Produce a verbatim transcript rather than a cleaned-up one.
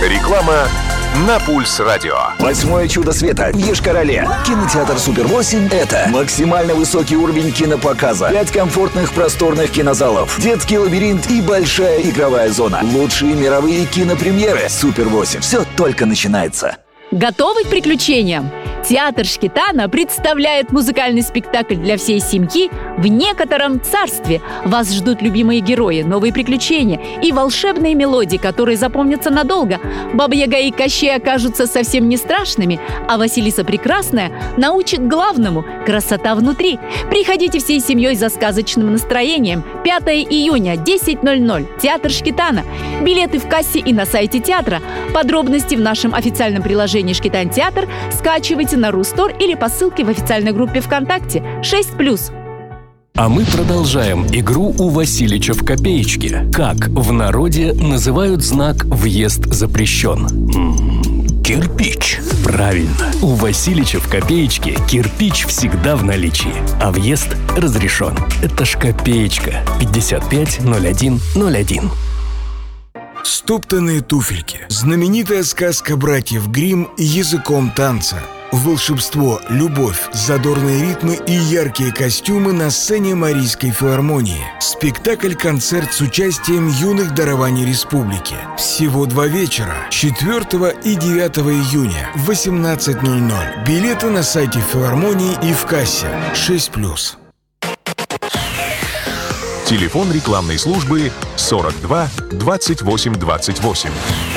Реклама на Пульс Радио. Восьмое чудо света в Йошкар-Оле. Кинотеатр Супер восемь — это максимально высокий уровень кинопоказа, пять комфортных просторных кинозалов, детский лабиринт и большая игровая зона. Лучшие мировые кинопремьеры. Супер восемь. Все только начинается. Готовы к приключениям? Театр Шкетана представляет музыкальный спектакль для всей семьи «В некотором царстве». Вас ждут любимые герои, новые приключения и волшебные мелодии, которые запомнятся надолго. Баба-Яга и Кощей окажутся совсем не страшными, а Василиса Прекрасная научит главному – красота внутри. Приходите всей семьей за сказочным настроением. пятого июня, десять ноль ноль. Театр Шкетана. Билеты в кассе и на сайте театра. Подробности в нашем официальном приложении «Шкетан Театр». Скачивайте на Рустор или по ссылке в официальной группе ВКонтакте шесть плюс. А мы продолжаем игру у Василича в копеечке. Как в народе называют знак «Въезд запрещен»? М-м, кирпич. Правильно. У Василича в копеечке кирпич всегда в наличии, а въезд разрешен. Это ж копеечка. пятьдесят пять ноль один ноль один. Стоптанные туфельки. Знаменитая сказка братьев Гримм языком танца. Волшебство, любовь, задорные ритмы и яркие костюмы на сцене Марийской филармонии. Спектакль-концерт с участием юных дарований республики. Всего два вечера. четвёртого и девятого июня в восемнадцать ноль ноль. Билеты на сайте филармонии и в кассе. шесть плюс. Телефон рекламной службы сорок два двадцать восемь двадцать восемь.